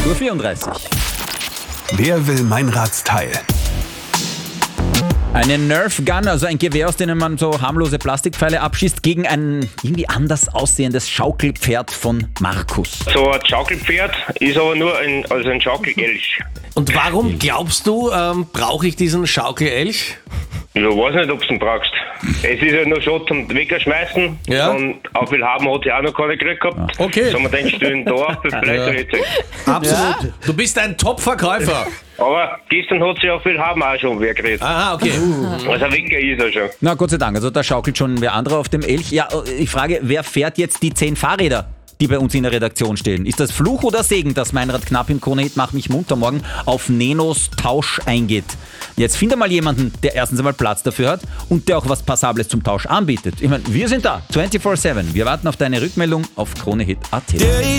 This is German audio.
8:34 Uhr. Wer will Meinrads Teil? Eine Nerf Gun, also ein Gewehr, aus dem man so harmlose Plastikpfeile abschießt, gegen ein irgendwie anders aussehendes Schaukelpferd von Markus. So ein Schaukelpferd ist aber nur ein Schaukelelch. Und warum glaubst du, brauche ich diesen Schaukelelch? Ich weiß nicht, ob du ihn brauchst. Es ist ja nur so zum Wegschmeißen. Ja. Und auch viel haben hat sie auch noch keine gekriegt gehabt. Okay. So, man denkt, stehen da auf, das vielleicht nicht. Absolut. Du bist ein Top-Verkäufer. Aber gestern hat sie auch viel haben auch schon wer gekriegt. Aha, okay. Also ein Wecker ist er schon. Na, Gott sei Dank, also da schaukelt schon wer anderer auf dem Elch. Ja, ich frage, wer fährt jetzt die 10 Fahrräder, die bei uns in der Redaktion stehen? Ist das Fluch oder Segen, dass Meinrad Knapp im Krone-Hit Mach mich munter morgen auf Nenos Tausch eingeht? Jetzt finde mal jemanden, der erstens einmal Platz dafür hat und der auch was Passables zum Tausch anbietet. Ich meine, wir sind da, 24/7. Wir warten auf deine Rückmeldung auf KroneHit.at.